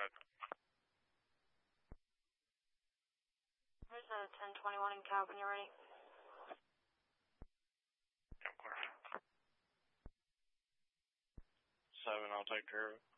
There's a 1021 in cab when you're ready. Yeah, of course. 7, I'll take care of it.